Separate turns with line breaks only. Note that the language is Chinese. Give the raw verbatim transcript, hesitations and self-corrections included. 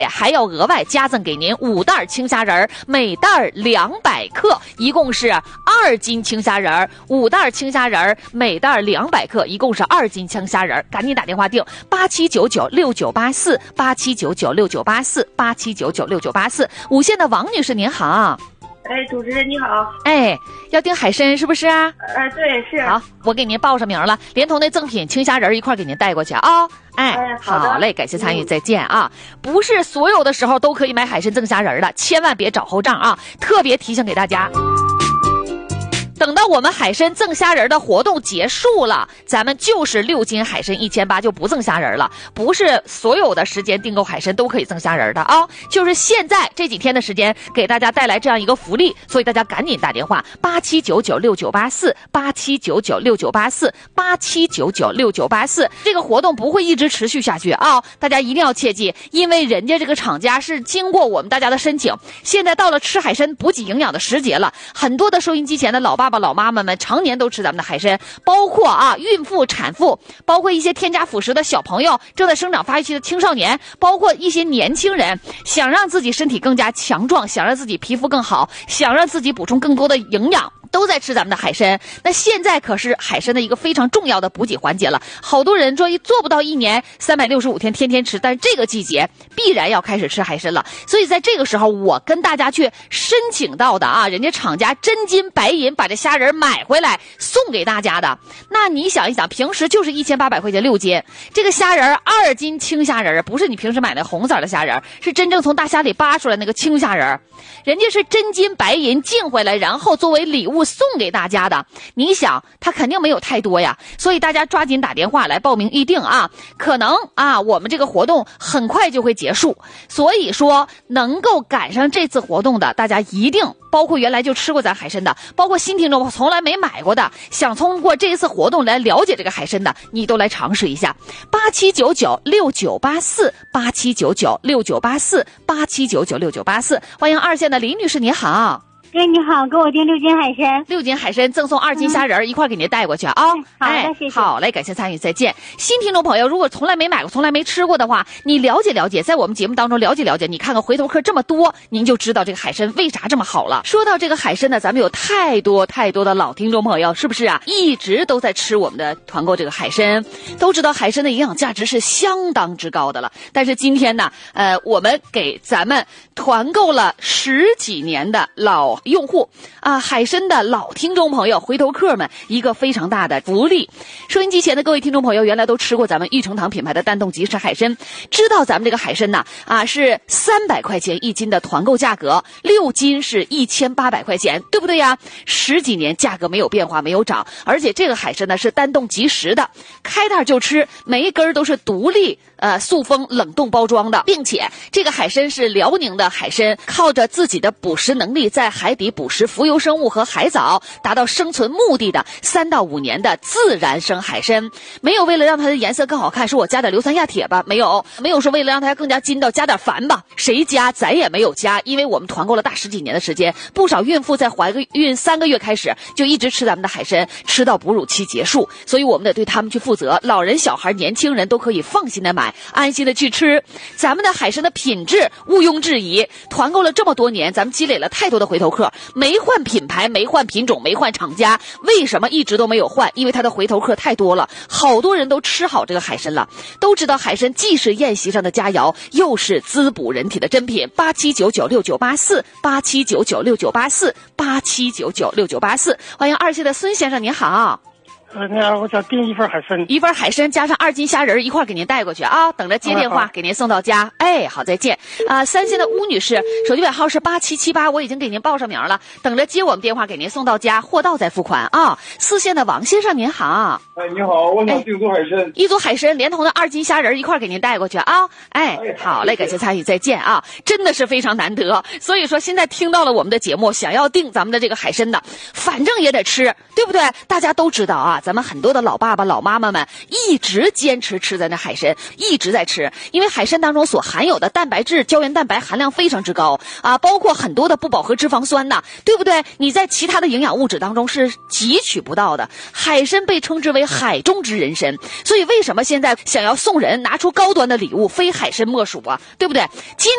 还要额外加赠给您五袋青虾仁，每袋两百克，一共是二斤青虾仁，五袋青虾仁，每袋两百克，一共是二斤青虾仁。赶紧打电话订八七九九六九八四八七九九六九八四八七九九六九八四。无线的王女士您好。
哎，主持人你好。
哎，要订海参是不是啊？
呃，对，是。
好，我给您报上名了，连同那赠品青虾仁一块给您带过去啊、哦。哎，
哎好,
好嘞，感谢参与，再见啊！不是所有的时候都可以买海参赠虾仁的，千万别找后账啊！特别提醒给大家。等到我们海参赠虾仁的活动结束了，咱们就是六斤海参一千八，就不赠虾仁了。不是所有的时间订购海参都可以赠虾仁的啊，就是现在这几天的时间给大家带来这样一个福利，所以大家赶紧打电话八七九九六九八四八七九九六九八四八七九九六九八四。这个活动不会一直持续下去啊，大家一定要切记，因为人家这个厂家是经过我们大家的申请，现在到了吃海参补给营养的时节了，很多的收音机前的老爸爸老妈妈们常年都吃咱们的海参，包括啊孕妇产妇，包括一些添加辅食的小朋友，正在生长发育期的青少年，包括一些年轻人，想让自己身体更加强壮，想让自己皮肤更好，想让自己补充更多的营养，都在吃咱们的海参。那现在可是海参的一个非常重要的补给环节了，好多人说做不到一年三百六十五天天天吃，但是这个季节必然要开始吃海参了。所以在这个时候我跟大家去申请到的啊，人家厂家真金白银把这虾仁买回来送给大家的。那你想一想，平时就是一千八百块钱六斤，这个虾仁二斤青虾仁，不是你平时买的红色的虾仁，是真正从大虾里扒出来那个青虾仁，人家是真金白银进回来，然后作为礼物送给大家的。你想他肯定没有太多呀，所以大家抓紧打电话来报名预定啊，可能啊我们这个活动很快就会结束，所以说能够赶上这次活动的大家一定，包括原来就吃过咱海参的，包括新听众从来没买过的，想通过这一次活动来了解这个海参的，你都来尝试一下。八七九九六九八四八七九九六九八四八七九九六九八四。欢迎二线的李女士，你好。
对，你好，给我订六斤海参，
六斤海参赠送二斤虾仁、嗯、一块给您带过去啊、哦。
好的，谢谢。
好嘞，感谢参与，再见。新听众朋友，如果从来没买过、从来没吃过的话，你了解了解，在我们节目当中了解了解，你看看回头客这么多，您就知道这个海参为啥这么好了。说到这个海参呢，咱们有太多太多的老听众朋友，是不是啊？一直都在吃我们的团购这个海参，都知道海参的营养价值是相当之高的了。但是今天呢，呃，我们给咱们团购了十几年的老用户啊，海参的老听众朋友、回头客们一个非常大的福利。收音机前的各位听众朋友，原来都吃过咱们玉成堂品牌的丹冻即食海参，知道咱们这个海参呢啊是三百块钱一斤的团购价格，六斤是一千八百块钱，对不对呀？十几年价格没有变化，没有涨，而且这个海参呢是丹冻即食的，开袋就吃，每一根都是独立呃塑封冷冻包装的，并且这个海参是辽宁的海参，靠着自己的捕食能力，在海底捕食浮游生物和海藻，达到生存目的的三到五年的自然生海参。没有为了让它的颜色更好看，说我加点硫酸亚铁吧，没有，没有说为了让它更加筋道加点矾吧，谁加咱也没有加，因为我们团购了大十几年的时间，不少孕妇在怀孕三个月开始就一直吃咱们的海参，吃到哺乳期结束，所以我们得对他们去负责，老人、小孩、年轻人都可以放心的买，安心的去吃。咱们的海参的品质毋庸置疑，团购了这么多年，咱们积累了太多的回头客，没换品牌，没换品种，没换厂家，为什么一直都没有换？因为它的回头客太多了，好多人都吃好这个海参了，都知道海参既是宴席上的佳肴，又是滋补人体的珍品。八七九九六九八四八七九九六九八四八七九九六九八四。欢迎二线的孙先生，您好。
呃，那样我想订一份海参，
一份海参加上二斤虾仁一块给您带过去啊，等着接电话给您送到家。哎，好，再见。啊、呃，三线的巫女士，手机尾号是八七七八，我已经给您报上名了，等着接我们电话给您送到家，货到再付款啊。四线的王先生您好。
哎，你好，我想订做海参、哎，
一组海参连同的二斤虾仁一块给您带过去啊。哎，好嘞，感谢参与，再见啊，真的是非常难得。所以说现在听到了我们的节目，想要订咱们的这个海参的，反正也得吃，对不对？大家都知道啊。 咱们很多的老爸爸、老妈妈们一直坚持吃咱的海参，一直在吃，因为海参当中所含有的蛋白质、胶原蛋白含量非常之高啊，包括很多的不饱和脂肪酸呐，对不对？你在其他的营养物质当中是汲取不到的。海参被称之为海中之人参，所以为什么现在想要送人拿出高端的礼物，非海参莫属啊，对不对？今